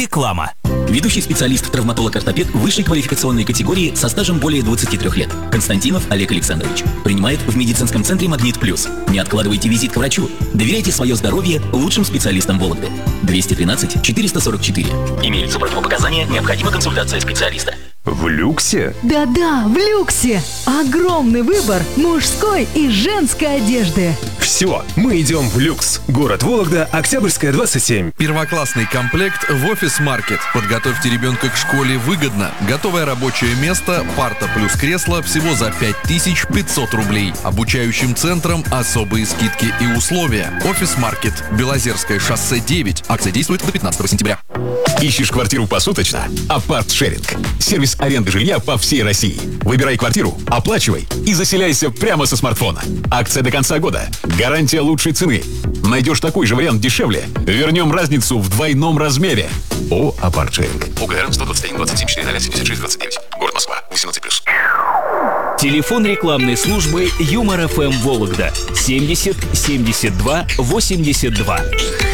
Реклама. Ведущий специалист, травматолог-ортопед высшей квалификационной категории со стажем более 23 лет. Константинов Олег Александрович. Принимает в медицинском центре «Магнит Плюс». Не откладывайте визит к врачу. Доверяйте свое здоровье лучшим специалистам Вологды. 213 444. Имеются противопоказания, необходима консультация специалиста. В люксе? Да-да, в люксе. Огромный выбор мужской и женской одежды. Все, мы идем в люкс. Город Вологда, Октябрьская, 27. Первоклассный комплект в офис-маркет. Подготовьте ребенка к школе выгодно. Готовое рабочее место, парта плюс кресло всего за 5500 рублей. Обучающим центрам особые скидки и условия. Офис-маркет. Белозерское шоссе 9. Акция действует до 15 сентября. Ищешь квартиру посуточно? Апарт-шеринг. Сервис аренды жилья по всей России. Выбирай квартиру, оплачивай и заселяйся прямо со смартфона. Акция до конца года. Гарантия лучшей цены. Найдешь такой же вариант дешевле, вернем разницу в двойном размере. О, Апарт-шеринг. ОГРН 121 27 4 76 29. Город Москва. 18+. Телефон рекламной службы Юмор ФМ Вологда 70 72 82.